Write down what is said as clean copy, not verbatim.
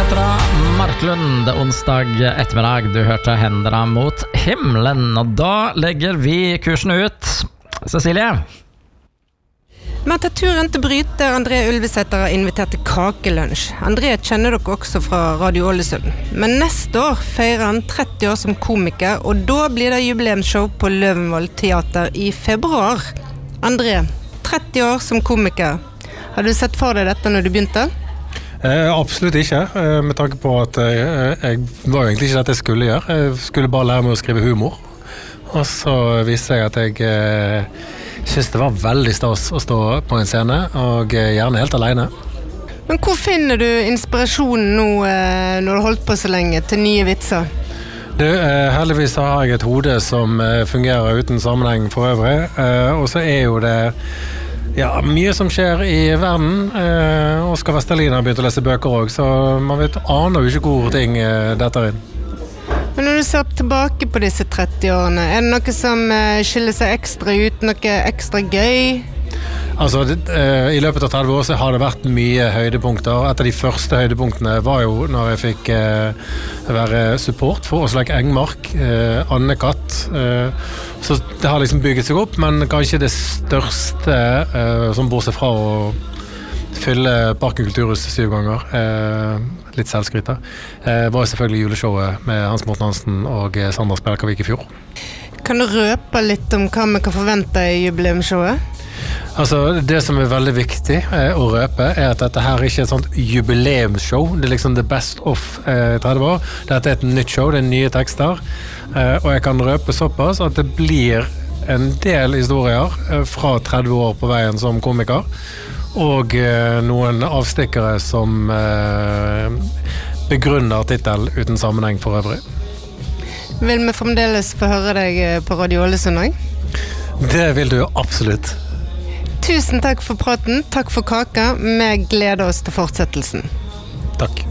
Petra Marklund, onsdag ettermiddag. Du hørte Hendene mot himmelen, og da legger vi kursen ut. Cecilie? Vi har tatt turen til Bryt, der André Ulvesæter har invitert til kakelunsj. André kjenner dere også fra Radio Ålesund. Men neste år feirer han 30 år som komiker, og da blir det jubileumsshow på Løvenvoll Teater i februar. André, 30 år som komiker. Har du sett for deg dette når du begynte? Absolutt ikke, med tanke på at jeg var jo egentlig ikke det jeg skulle gjøre. Jeg skulle bare lære meg å skrive humor. Og så viste jeg at jeg synes det var veldig stas å stå på en scene, og gjerne helt alene. Men hvor finner du inspirasjonen nå når du har holdt på så lenge til nye vitser? Heldigvis har jeg et hode som fungerer uten sammenheng for øvrig, og så jo det mye som skjer i verden. Oskar Vestelin har begynt å lese bøker også, så man aner jo ikke hvor ting detter inn. Men når du ser tilbake på disse 30 årene, det noe som skiller seg ekstra ut, noe ekstra gøy? Altså, i løpet av 30 år så har det vært mye høydepunkter. Et av de første høydepunktene var jo når jeg fikk være support for Åslaug Engmark, Anne-Katt. Så det har liksom bygget seg opp, men kanskje det største som bortsett fra å fylle Parken Kulturhus 7 ganger, litt selvskryt var selvfølgelig juleshowet med Hans Morten Hansen og Sandra Spjelkavik i fjor. Kan du røpe litt om hva vi kan forvente i jubileumsshowet? Altså, det som veldig viktig å røpe at dette her ikke et sånt jubileumsshow. Det liksom the best of 30 år. Dette et nytt show, det nye tekster. Og jeg kan røpe såpass at det blir en del historier fra 30 år på veien som komiker. Og noen avstikkere som begrunner titel uten sammenheng for øvrig. Vil vi fremdeles få høre deg på Radio Ålesund også? Det vil du absolutt. Tusen takk for praten, takk for kaka. Vi gleder oss til fortsettelsen. Takk.